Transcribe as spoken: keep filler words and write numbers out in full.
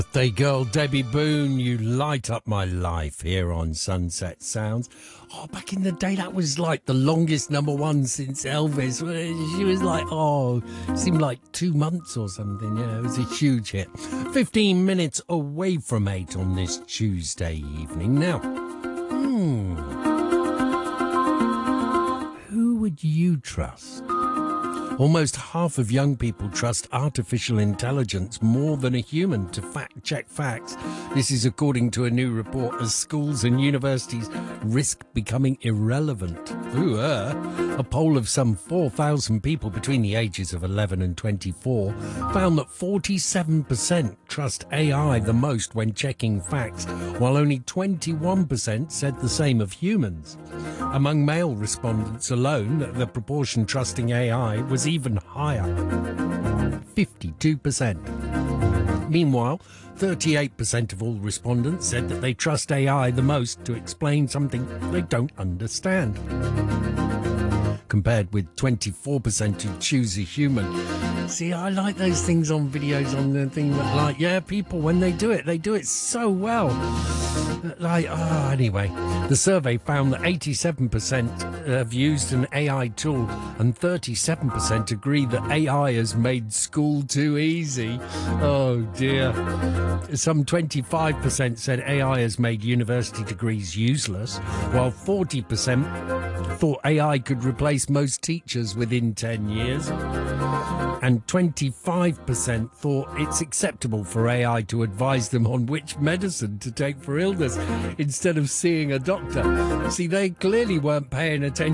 Birthday girl Debbie Boone, you light up my life here on Sunset Sounds. Oh, back in the day, that was like the longest number one since Elvis. She was like, oh, seemed like two months or something. Yeah, it was a huge hit. fifteen minutes away from eight on this Tuesday evening. Now, hmm, who would you trust? Almost half of young people trust artificial intelligence more than a human to fact-check facts. This is according to a new report as schools and universities risk becoming irrelevant. Ooh, uh, a poll of some four thousand people between the ages of eleven and twenty-four found that forty-seven percent trust A I the most when checking facts, while only twenty-one percent said the same of humans. Among male respondents alone, the proportion trusting A I was even higher, fifty-two percent. Meanwhile, thirty-eight percent of all respondents said that they trust A I the most to explain something they don't understand, compared with twenty-four percent who choose a human. See, I like those things on videos on the thing that, like, yeah, people, when they do it, they do it so well. Like, oh, anyway, the survey found that eighty-seven percent have used an A I tool and thirty-seven percent agree that A I has made school too easy. Oh, dear. Some twenty-five percent said A I has made university degrees useless, while forty percent thought A I could replace most teachers within ten years. And twenty-five percent thought it's acceptable for A I to advise them on which medicine to take for illness instead of seeing a doctor. See, they clearly weren't paying attention